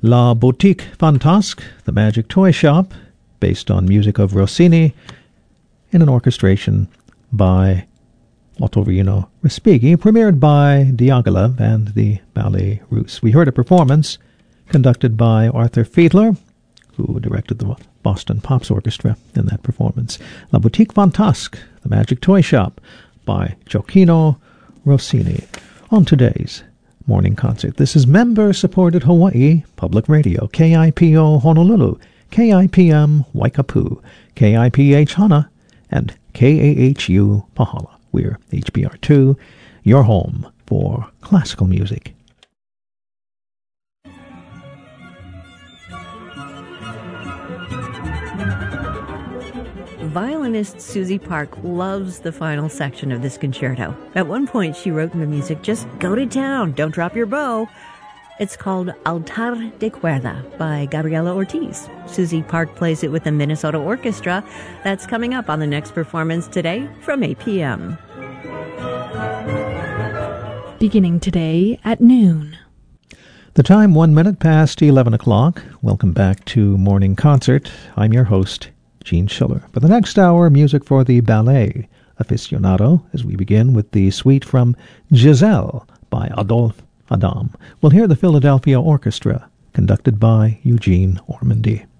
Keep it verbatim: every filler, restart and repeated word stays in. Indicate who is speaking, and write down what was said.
Speaker 1: La Boutique Fantasque, the Magic Toy Shop, based on music of Rossini, in an orchestration by Ottorino Respighi, premiered by Diaghilev and the Ballet Russe. We heard a performance conducted by Arthur Fiedler, who directed the Boston Pops Orchestra in that performance. La Boutique Fantasque, the Magic Toy Shop, by Gioacchino Rossini, on today's Morning Concert. This is member-supported Hawaii Public Radio, K I P O Honolulu, K I P M Waikapu, K I P H Hana, and K A H U Pahala. We're H B R two, your home for classical music.
Speaker 2: Violinist Susie Park loves the final section of this concerto. At one point, she wrote in the music, "Just go to town, don't drop your bow." It's called Altar de Cuerda by Gabriela Ortiz. Susie Park plays it with the Minnesota Orchestra. That's coming up on the next performance today from eight p.m.
Speaker 3: Beginning today at noon.
Speaker 1: The time, one minute past eleven o'clock. Welcome back to Morning Concert. I'm your host, Gene Schiller. For the next hour, music for the ballet aficionado, as we begin with the suite from Giselle by Adolphe Adam. We'll hear the Philadelphia Orchestra, conducted by Eugene Ormandy.